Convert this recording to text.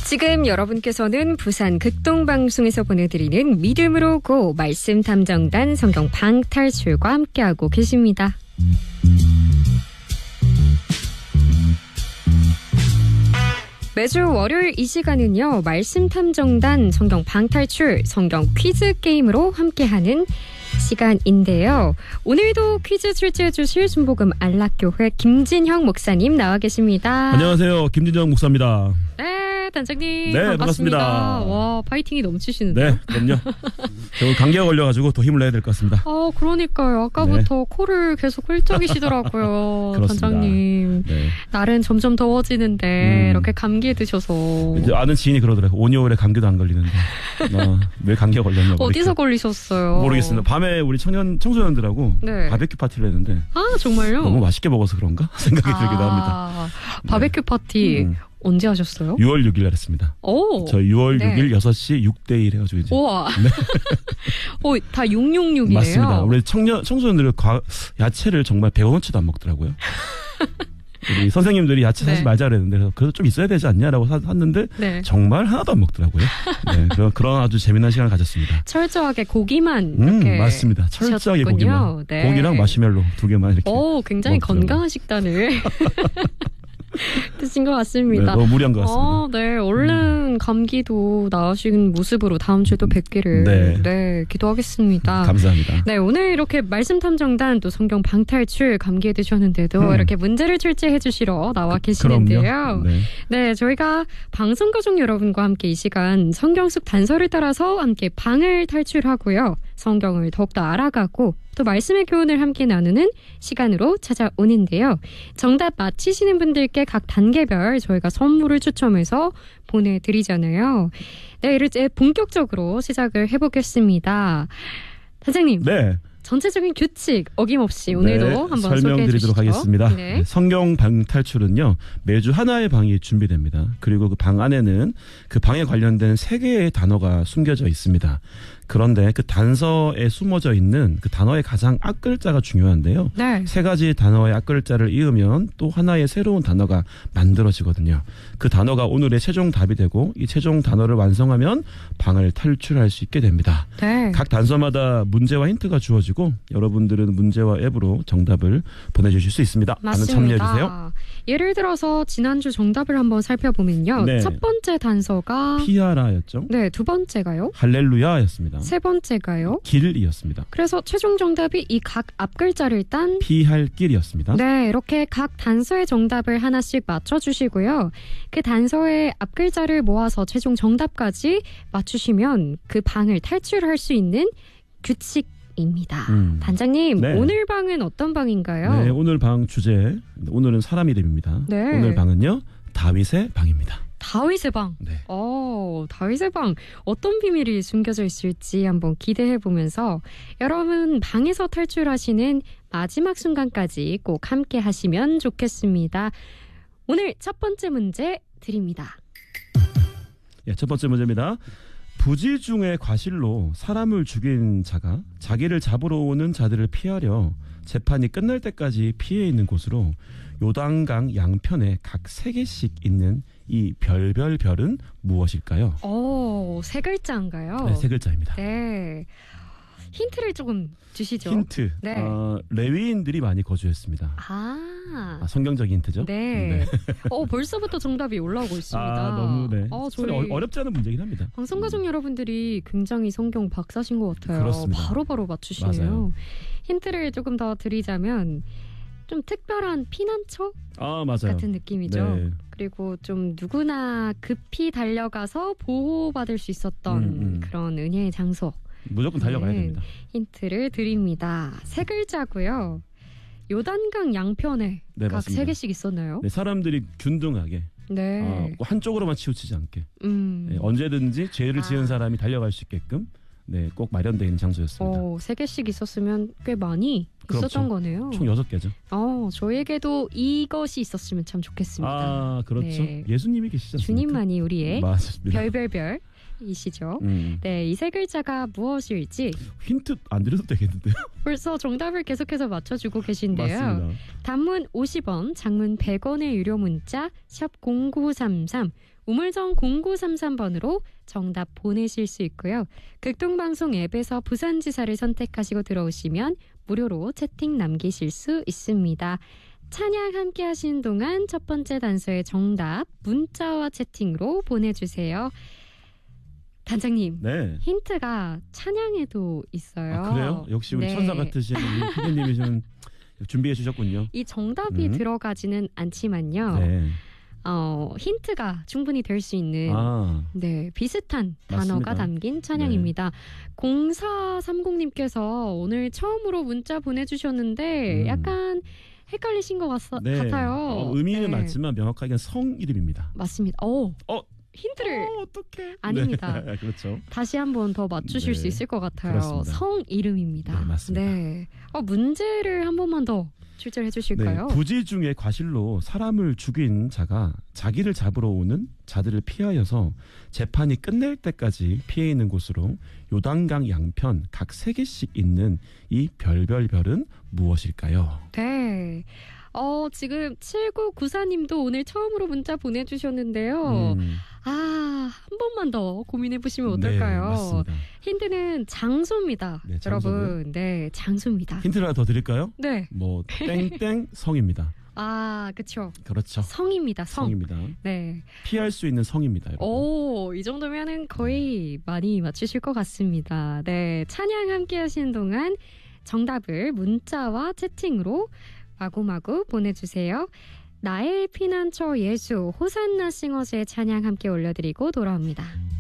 지금 여러분께서는 부산 극동방송에서 보내드리는 믿음으로 고 말씀 탐정단 성경 방탈출과 함께하고 계십니다. 매주 월요일 이 시간은요. 말씀 탐정단 성경 방탈출 성경 퀴즈 게임으로 함께하는 시간인데요. 오늘도 퀴즈 출제해 주실 순복음 안락교회 김진형 목사님 나와 계십니다. 안녕하세요. 김진형 목사입니다. 네, 단장님. 네, 반갑습니다. 반갑습니다. 와, 파이팅이 넘치시는데요. 네, 그럼요. 저 감기가 걸려가지고 더 힘을 내야 될 것 같습니다. 그러니까요. 아까부터 코를 계속 훌쩍이시더라고요. 그렇습니다. 단장님. 네. 날은 점점 더워지는데 이렇게 감기에 드셔서. 이제 아는 지인이 그러더라고요. 온여울에 감기도 안 걸리는데 왜 감기가 걸렸냐고. 어디서 걸리셨어요? 모르겠습니다. 밤에 우리 청소년들하고 네. 바베큐 파티를 했는데 정말요? 너무 맛있게 먹어서 그런가 생각이 들기도 합니다. 바베큐 파티 언제 하셨어요? 6월 6일 날 했습니다. 오. 저 6월 네. 6일 6시 6대1 해가지고 이제. 우와. 네. 다 666이에요. 맞습니다. 우리 청소년들은 야채를 정말 100원어치도 안 먹더라고요. 우리 선생님들이 야채 사지 말자 그랬는데 그래도 좀 있어야 되지 않냐라고 샀는데 정말 하나도 안 먹더라고요. 네, 그런 아주 재미난 시간을 가졌습니다. 철저하게 고기만 이렇게 맞습니다. 철저하게 고기만. 네. 고기랑 마시멜로 2개만 이렇게. 굉장히 건강한 식단을 드신 것 같습니다. 네, 너무 무리한 것 같습니다. 네, 얼른 감기도 나으신 모습으로 다음 주에도 뵙기를 기도하겠습니다. 감사합니다. 네, 오늘 이렇게 말씀 탐정단 또 성경 방탈출 감기에 드셨는데도 이렇게 문제를 출제해 주시러 나와 계시는데요. 네, 저희가 방송 가족 여러분과 함께 이 시간 성경 속 단서를 따라서 함께 방을 탈출하고요. 성경을 더욱더 알아가고 또 말씀의 교훈을 함께 나누는 시간으로 찾아오는데요. 정답 맞히시는 분들께 각 단계별 저희가 선물을 추첨해서 보내드리잖아요. 네, 이제 본격적으로 시작을 해보겠습니다. 단장님. 네. 전체적인 규칙 어김없이 오늘도 한번 설명드리도록 하겠습니다. 네. 성경 방탈출은요. 매주 하나의 방이 준비됩니다. 그리고 그 방 안에는 그 방에 관련된 3개의 단어가 숨겨져 있습니다. 그런데 그 단서에 숨어져 있는 그 단어의 가장 앞글자가 중요한데요. 네. 3가지 단어의 앞글자를 이으면 또 하나의 새로운 단어가 만들어지거든요. 그 단어가 오늘의 최종 답이 되고 이 최종 단어를 완성하면 방을 탈출할 수 있게 됩니다. 네. 각 단서마다 문제와 힌트가 주어지고 여러분들은 문제와 앱으로 정답을 보내주실 수 있습니다. 많은 참여해주세요. 예를 들어서 지난주 정답을 한번 살펴보면요. 첫 번째 단서가 피아라였죠. 네, 두 번째가요? 할렐루야였습니다. 세 번째가요? 길이었습니다. 그래서 최종 정답이 이 각 앞글자를 딴 피할 길이었습니다. 네, 이렇게 각 단서의 정답을 하나씩 맞춰주시고요. 그 단서의 앞글자를 모아서 최종 정답까지 맞추시면 그 방을 탈출할 수 있는 규칙입니다. 단장님, 오늘 방은 어떤 방인가요? 네, 오늘 방 주제, 오늘은 사람 이름입니다. 네. 오늘 방은요, 다윗의 방입니다. 다윗의 방. 네. 다윗의 방. 어떤 비밀이 숨겨져 있을지 한번 기대해 보면서 여러분 방에서 탈출하시는 마지막 순간까지 꼭 함께 하시면 좋겠습니다. 오늘 첫 번째 문제 드립니다. 첫 번째 문제입니다. 부지 중의 과실로 사람을 죽인 자가 자기를 잡으러 오는 자들을 피하려 재판이 끝날 때까지 피해 있는 곳으로 요단강 양편에 각 3개씩 있는 이 별은 무엇일까요? 3글자인가요? 네, 3글자입니다. 네. 힌트를 조금 주시죠. 힌트. 네. 레위인들이 많이 거주했습니다. 성경적인 힌트죠? 네. 벌써부터 정답이 올라오고 있습니다. 너무 저희 어렵지 않은 문제긴 합니다. 방송가족 여러분들이 굉장히 성경 박사신 것 같아요. 그렇습니다. 바로바로 맞추시네요. 맞아요. 힌트를 조금 더 드리자면 좀 특별한 피난처 맞아요. 같은 느낌이죠. 네. 그리고 좀 누구나 급히 달려가서 보호받을 수 있었던 그런 은혜의 장소. 무조건 달려가야 됩니다. 힌트를 드립니다. 3글자고요. 요단강 양편에 각 맞습니다. 3개씩 있었나요? 네, 사람들이 균등하게 한쪽으로만 치우치지 않게 언제든지 죄를 지은 사람이 달려갈 수 있게끔 꼭 마련되어 있는 장소였습니다. 3개씩 있었으면 꽤 많이 있었던 거네요. 총 6개죠. 저에게도 이것이 있었으면 참 좋겠습니다. 그렇죠. 네. 예수님이 계시지 않습니까? 주님만이 우리의 맞습니다. 별별별 이시죠. 네, 이 세 글자가 무엇일지 힌트 안 드려도 되겠는데요? 벌써 정답을 계속해서 맞춰주고 계신데요. 맞습니다. 단문 50원, 장문 100원의 유료 문자 샵 0933, 우물정 0933번으로 정답 보내실 수 있고요. 극동방송 앱에서 부산지사를 선택하시고 들어오시면 무료로 채팅 남기실 수 있습니다. 찬양 함께 하시는 동안 첫 번째 단서의 정답 문자와 채팅으로 보내주세요. 단장님, 네. 힌트가 찬양에도 있어요. 아, 그래요? 역시 우리 네. 천사 같으신 피디님이 좀 준비해 주셨군요. 이 정답이 들어가지는 않지만요. 네. 힌트가 충분히 될 수 있는 네, 비슷한 맞습니다. 단어가 담긴 찬양입니다. 0430님께서 오늘 처음으로 문자 보내주셨는데 약간 헷갈리신 것 같아요. 의미는 네. 맞지만 명확하게 성 이름입니다. 맞습니다. 힌트를 어떡해. 아닙니다. 네, 그렇죠. 다시 한 번 더 맞추실 수 있을 것 같아요. 그렇습니다. 성 이름입니다. 네, 맞습니다. 네. 문제를 한 번만 더 출제해 주실까요? 네, 부지 중에 과실로 사람을 죽인 자가 자기를 잡으러 오는 자들을 피하여서 재판이 끝낼 때까지 피해 있는 곳으로 요단강 양편 각 3개씩 있는 이 별은 무엇일까요? 네. 지금 7994님도 오늘 처음으로 문자 보내주셨는데요. 한 번만 더 고민해보시면 어떨까요? 네, 맞습니다. 힌트는 장소입니다. 네, 여러분. 네, 장소입니다. 힌트를 하나 더 드릴까요? 네. 땡땡 성입니다. 그쵸. 그렇죠. 성입니다. 성입니다. 네. 피할 수 있는 성입니다. 여러분. 이 정도면은 거의 많이 맞추실 것 같습니다. 네. 찬양 함께 하시는 동안 정답을 문자와 채팅으로 마구마구 보내주세요. 나의 피난처 예수 호산나 싱어즈의 찬양 함께 올려드리고 돌아옵니다.